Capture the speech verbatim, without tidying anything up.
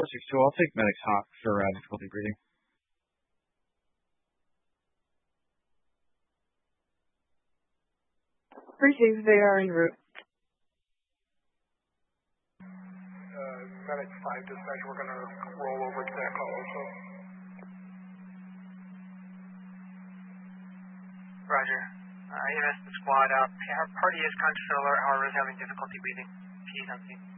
six two, I'll take Medic Hawk for uh, difficulty breathing. Received, they are en route. Uh, Medic five dispatch, we're going to roll over to that call also. Roger. Uh, E M S the squad up. Our party is conscious alert, however, is having difficulty breathing. She's on scene.